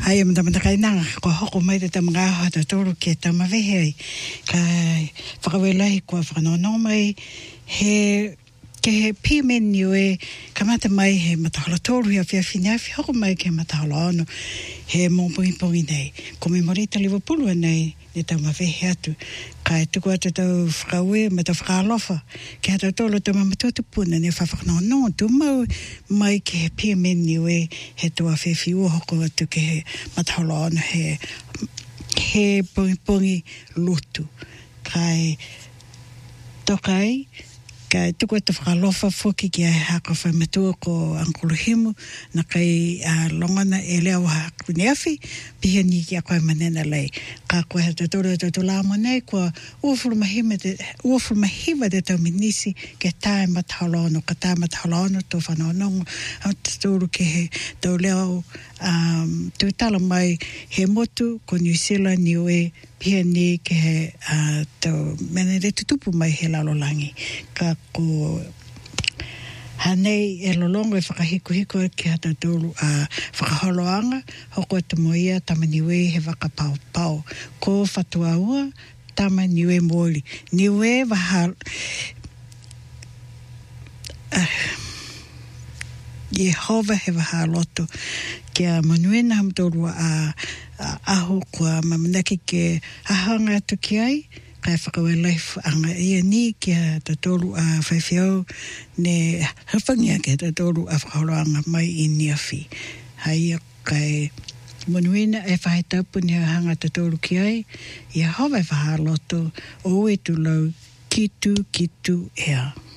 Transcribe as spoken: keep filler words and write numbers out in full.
Hai am tamata kai nanga ko hoko mai te tamanga ha te toro ke tamawehe kai whakawelai ko whakanono mai he ke he pimen niwe kamata mai he matahala toru hea whiawhina fi hoko mai ke matahala ano he mōpungi pungi nei ko me morita Liverpool nei ne tamawehe atu kai tuku atu tau whakaue me tau whakalofa ke hata tolo tau mamatutu puna ne whawhakanono tu mau mai ke he pimen niwe he tua whewhi ua hoko atu ke he matahala ano he he pungi pungi lutu kai tokai kai tuku atu whakalofa whoki ki ai haka whaimatua ko Uncle Himu na kai uh, longana e lea waha kuneafi piha ni ki a koe manena lei ka koe hata toro e tatu lāma nei kua uafuru mahiwa te tau minisi ke tae matahalono ka tae matahalono tō whanaonongo a toro ke he tau leo um, tu tala mai he motu ko New Zealand ni oe pia ni ke he uh, tau mene re tutupu mai he lalolangi ka ko hanei e lolongo e whakahiko-hiko ki hata tōru a uh, whakaholoanga hoko te moia tama niwe he whakapau-pau ko whatua ua tama niwe mōli niwe waha uh, Yehova he waha loto kia manuena ham tōru a uh, aho kua mamanaki ke hahanga atu ki ai kai whakawelai anga ia ni kia ta tolu a whaiwhiau ne hawhangia kia ta tolu a whakaroanga mai i niawhi. Hai kai manuina e whahetaupu ni hanga ta tolu ki ai, ia hawa e whahaloto o e tu lau kitu kitu ea.